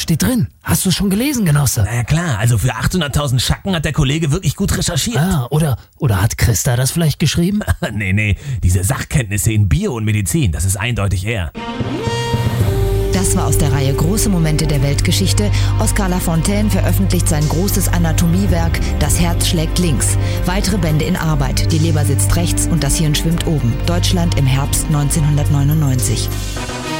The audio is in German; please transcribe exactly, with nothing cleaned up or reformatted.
steht drin. Hast du schon gelesen, Genosse? Na ja klar, also für achthunderttausend Schacken hat der Kollege wirklich gut recherchiert. Ah, oder, oder hat Christa das vielleicht geschrieben? nee, nee, diese Sachkenntnisse in Bio und Medizin, das ist eindeutig er. Das war aus der Reihe Große Momente der Weltgeschichte. Oskar Lafontaine veröffentlicht sein großes Anatomiewerk Das Herz schlägt links. Weitere Bände in Arbeit. Die Leber sitzt rechts und das Hirn schwimmt oben. Deutschland im Herbst neunzehnhundertneunundneunzig.